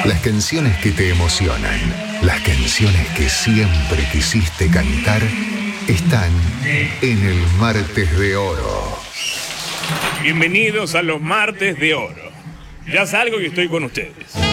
Las canciones que te emocionan, las canciones que siempre quisiste cantar, están en el Martes de Oro. Bienvenidos a los Martes de Oro. Ya salgo y estoy con ustedes.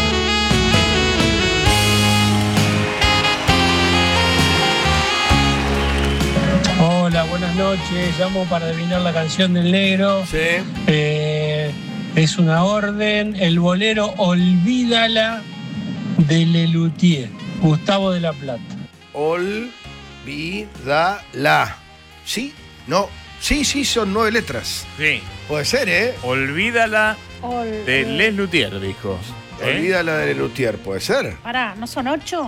Hola, buenas noches. Llamo para adivinar la canción del negro. Sí. Es una orden. El bolero Olvídala de Lelutier, Gustavo de la Plata. Olvídala. ¿Sí? No. Sí, son 9 letras. Sí. Puede ser, ¿eh? Olvídala de Les Luthier, dijo. Olvídala de Lelutier, puede ser. Pará, ¿no son 8?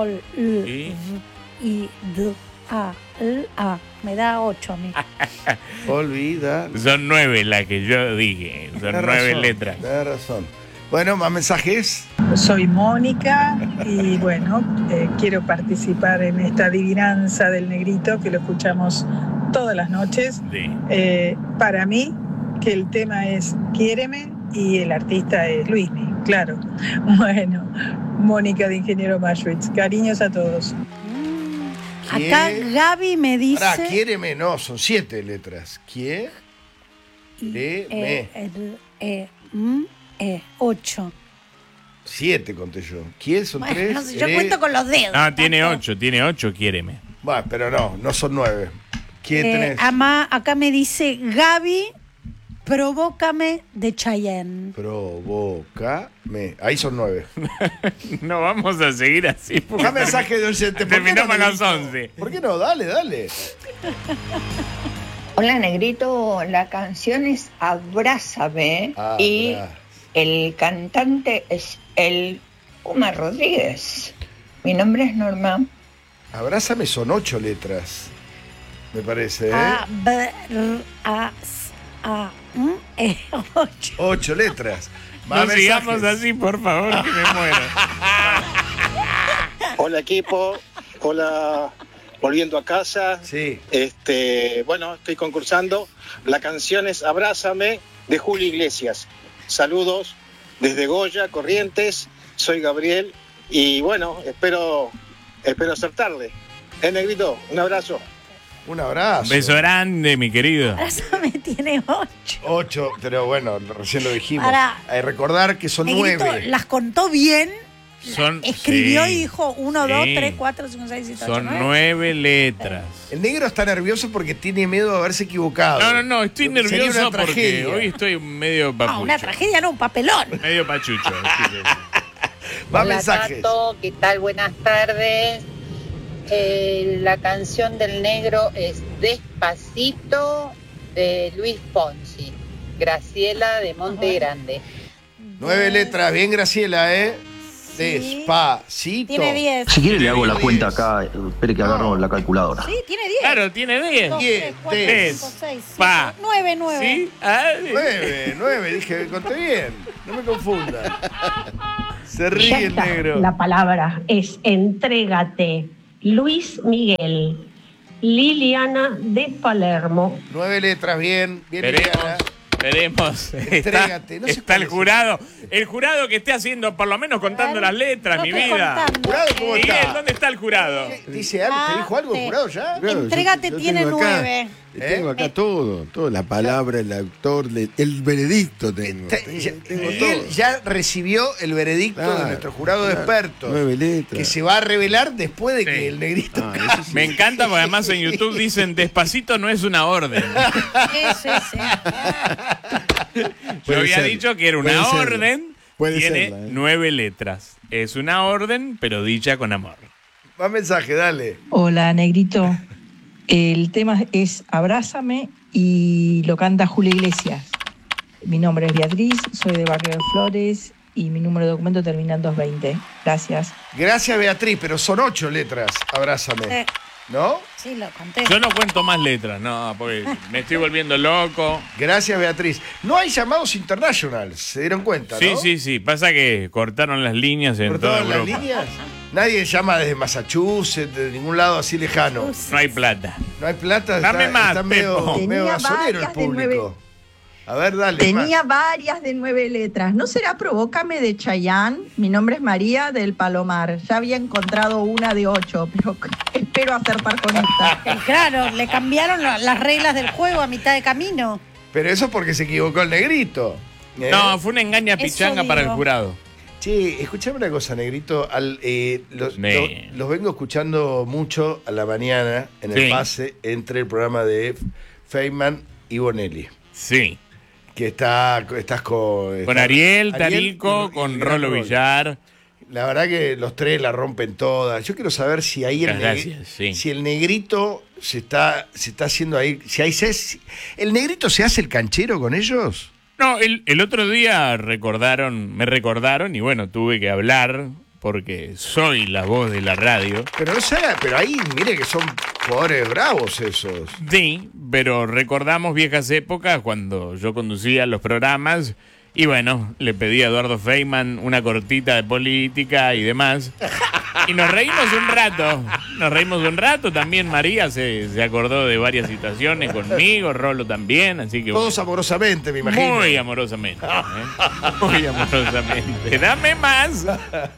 Me da 8 a mí. Olvídala. Son 9 las que yo dije. Son 9 letras. Tienes razón. Bueno, más mensajes. Soy Mónica y bueno, quiero participar en esta adivinanza del negrito que lo escuchamos todas las noches. Sí. Para mí, que el tema es Quiéreme y el artista es Luismi, claro. Bueno, Mónica de Ingeniero Maschwitz. Cariños a todos. Acá Gaby me dice... Pará, Quiéreme, no, son 7 letras. Quiéreme. 8. 7 conté yo. ¿Quién son 3? Bueno, no sé, yo cuento con los dedos. No, tiene 8, quiéreme. Bueno, pero no son 9. ¿Quién tenés? Acá me dice Gaby, Provócame de Chayanne. Provócame. Ahí son 9. No vamos a seguir así. Un mensaje de oyente. Terminamos a las 11. ¿Por qué no? Dale. Hola, negrito. La canción es Abrázame y el cantante es el Puma Rodríguez. Mi nombre es Norma. Abrázame son 8 letras, me parece, ¿eh? 8. 8 letras. No sigamos así, por favor, que me muero. Hola, equipo. Hola, volviendo a casa. Sí. Bueno, estoy concursando. La canción es Abrázame de Julio Iglesias. Saludos desde Goya, Corrientes. Soy Gabriel y bueno, espero acertarle. Negrito, un abrazo. Un abrazo. Beso grande, mi querido. Abrázame tiene 8. 8, pero bueno, recién lo dijimos. Ahora, hay que recordar que son Negrito 9. las contó bien. Escribió sí, y dijo 1, 2, sí. 3, 4, 5, 6, 7, 8, Son 9. 9 letras. El negro está nervioso porque tiene miedo de haberse equivocado. No, estoy Sería nervioso una porque tragedia. hoy estoy medio papucho. Una tragedia, no, un papelón. Medio pachucho. Más Hola, mensajes. Tato. ¿Qué tal? Buenas tardes. La canción del negro es Despacito de Luis Fonsi. Graciela de Monte Grande. 9 letras, bien Graciela, ¿eh? Sí. Despacito. Tiene 10. Si quiere le hago la cuenta acá, espere que agarro la calculadora. Sí, tiene 10. Claro, tiene 10. 2, 3, 4, 5, 6, Pa. 7, 9. ¿Sí? 9, dije, conté bien. No me confunda. Se ríe el negro. La palabra es entrégate. Luis Miguel. Liliana de Palermo. 9 letras, bien Liliana. Veremos. Entrégate. No sé Está cuál el es jurado. El jurado que esté haciendo, por lo menos contando las letras, No mi estoy vida. contando. ¿Jurado cómo Miguel, está? ¿dónde está el jurado? ¿Dice algo? ¿Te dijo algo el jurado ya? Claro, Entrégate yo tiene tengo acá. 9. Tengo acá todo, la palabra, el autor, el veredicto tengo. Tengo Miguel todo. ya recibió el veredicto de nuestro jurado de expertos. 9 letras. Que se va a revelar después de que el negrito... Eso sí. Me encanta porque además en YouTube dicen Despacito no es una orden. Sí. Yo Puede había ser, dicho que era una puede serla. orden. Puede Tiene serla, 9 letras. Es una orden, pero dicha con amor. Más mensaje, dale. Hola, negrito. El tema es Abrázame y lo canta Julio Iglesias. Mi nombre es Beatriz, soy de Barrio de Flores y mi número de documento termina en 220. Gracias. Gracias, Beatriz, pero son 8 letras. Abrázame. ¿No? Sí, lo conté. Yo no cuento más letras, no, porque me estoy volviendo loco. Gracias, Beatriz. No hay llamados internationals, ¿se dieron cuenta, no? Sí. Pasa que cortaron las líneas en ¿Por toda todas las Europa. líneas? Nadie llama desde Massachusetts, de ningún lado así lejano. No hay plata. No hay plata. Dame más, está medio, Pepo. medio Tenía basurero el varias de público. A ver, dale. Tenía varias de 9 letras. ¿No será Provócame de Chayanne? Mi nombre es María del Palomar. Ya había encontrado una de 8, pero espero acertar con esta. Claro, le cambiaron las reglas del juego a mitad de camino. Pero eso porque se equivocó el negrito. No, fue una engaña pichanga para el jurado. Che, escuchame una cosa, negrito. Los vengo escuchando mucho a la mañana en el pase entre el programa de Feynman y Bonelli. Sí. Que estás con Ariel, Tarico, con Rolo Villar. La verdad que los tres la rompen todas. Yo quiero saber si ahí si el negrito se está haciendo ahí. ¿El negrito se hace el canchero con ellos? No, el otro día me recordaron y bueno, tuve que hablar porque soy la voz de la radio. Pero ahí mire que son jugadores bravos esos. Sí, pero recordamos viejas épocas cuando yo conducía los programas y bueno, le pedí a Eduardo Feynman una cortita de política y demás. Y nos reímos un rato, también María se acordó de varias situaciones conmigo, Rolo también, así que... Todos amorosamente, me imagino. Muy amorosamente, muy amorosamente. ¡Dame más!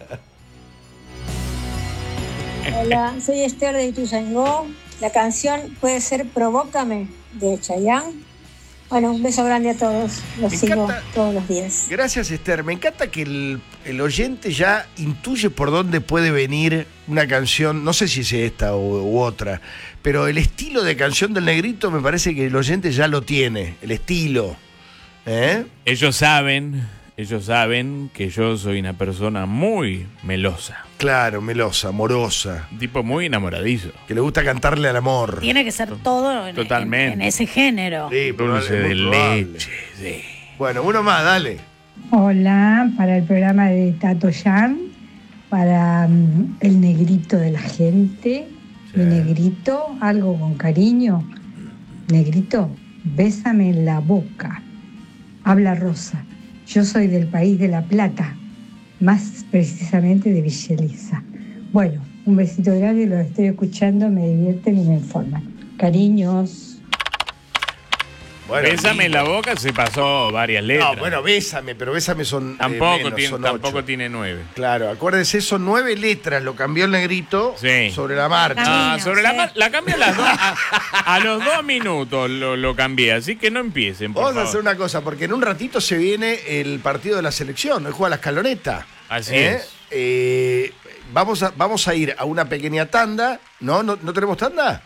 Hola, soy Esther de Ituzaingó. La canción puede ser Provócame de Chayanne. Bueno, un beso grande a todos. Los sigo todos los días. Gracias, Esther. Me encanta que el oyente ya intuye por dónde puede venir una canción. No sé si es esta u otra, pero el estilo de canción del negrito me parece que el oyente ya lo tiene. El estilo. Ellos saben que yo soy una persona muy melosa. Claro, melosa, amorosa. Un tipo muy enamoradizo. Que le gusta cantarle al amor. Tiene que ser todo en ese género. Sí, dulce de leche. Sí. Bueno, uno más, dale. Hola, para el programa de Tato Jan, para el negrito de la gente, mi negrito, algo con cariño. Negrito, bésame en la boca. Habla Rosa. Yo soy del país de La Plata, más precisamente de Villa Elisa. Bueno, un besito grande, los estoy escuchando, me divierten y me informan. Cariños. Bueno, Bésame en la boca se pasó varias letras. No, bueno, Bésame, pero Bésame son tampoco tiene 9. Claro, acuérdense, son 9 letras, lo cambió el negrito sobre la marcha. La cambié a los 2 minutos lo cambié, así que no empiecen, por Vamos favor. a hacer una cosa, porque en un ratito se viene el partido de la selección, hoy juega la escaloneta. Así es. Vamos a ir a una pequeña tanda. ¿No tenemos tanda?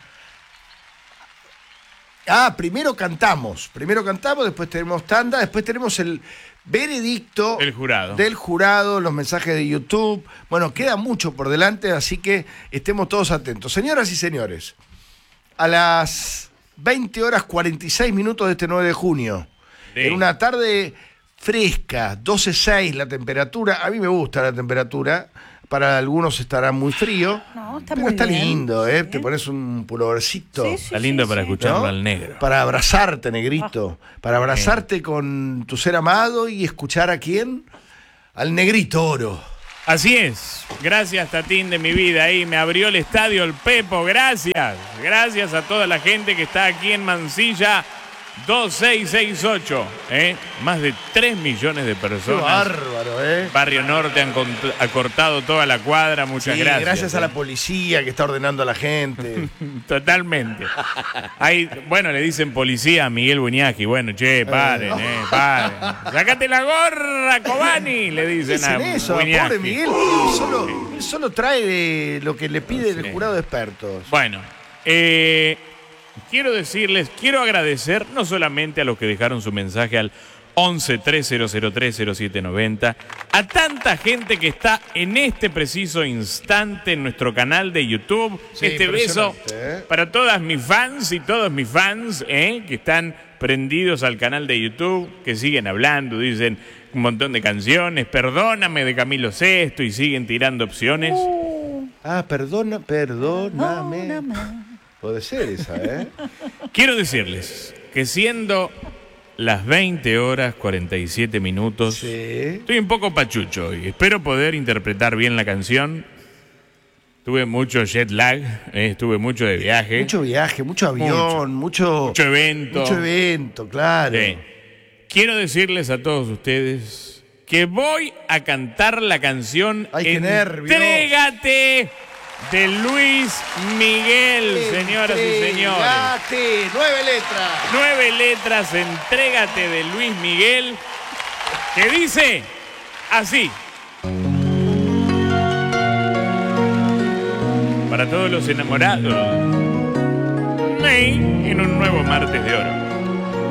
Primero cantamos, después tenemos tanda, después tenemos el veredicto del jurado, los mensajes de YouTube. Bueno, queda mucho por delante, así que estemos todos atentos. Señoras y señores, a las 20:46 de este 9 de junio, en una tarde fresca, 12:06 la temperatura. A mí me gusta la temperatura. Para algunos estará muy frío. No, está pero muy está bien. lindo, ¿eh? Te pones un pullovercito. Está lindo para escucharlo al negro. Para abrazarte, negrito. Para abrazarte con tu ser amado y escuchar a quién. Al negrito oro. Así es. Gracias, Tatín de mi vida. Ahí me abrió el estadio el Pepo. Gracias. Gracias a toda la gente que está aquí en Mansilla 2668. Más de 3 millones de personas. Qué bárbaro, Barrio Norte ha cortado toda la cuadra. Muchas gracias. Gracias a la policía que está ordenando a la gente. Totalmente. Le dicen policía a Miguel Buñaski. Bueno, paren, paren. Sácate la gorra, Cobani, le dicen a eso, Buñaski. Pobre Miguel, él solo trae lo que le pide el jurado de expertos. Bueno, quiero agradecer no solamente a los que dejaron su mensaje al 11-3003-0790, a tanta gente que está en este preciso instante en nuestro canal de YouTube. Este beso para todas mis fans y todos mis fans que están prendidos al canal de YouTube, que siguen hablando, dicen un montón de canciones, Perdóname de Camilo Sesto, y siguen tirando opciones. Perdóname. Puede ser esa, Quiero decirles que siendo las 20:47, estoy un poco pachucho hoy. Espero poder interpretar bien la canción. Tuve mucho jet lag, estuve mucho de viaje. Mucho viaje, mucho avión, mucho evento. Mucho evento, claro. Sí. quiero decirles a todos ustedes que voy a cantar la canción Entrégate de Luis Miguel, señoras y señores. Entrégate, 9 letras. 9 letras, Entrégate de Luis Miguel, que dice así. Para todos los enamorados, en un nuevo martes de oro.